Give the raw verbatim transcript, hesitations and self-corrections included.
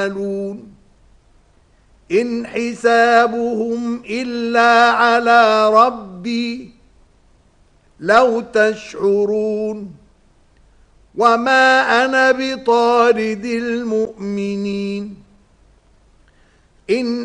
إن حسابهم إلا على ربي لو تشعرون وما أنا بطارد المؤمنين إن